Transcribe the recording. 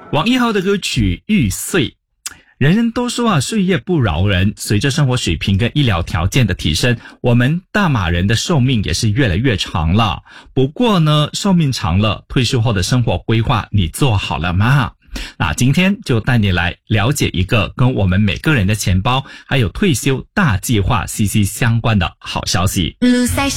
王一豪的歌曲《玉碎》。人人都说啊，岁月不饶人，随着生活水平跟医疗条件的提升，我们大马人的寿命也是越来越长了。不过呢，寿命长了，退休后的生活规划你做好了吗？那今天就带你来了解一个跟我们每个人的钱包还有退休大计划息息相关的好消息。 Blue Session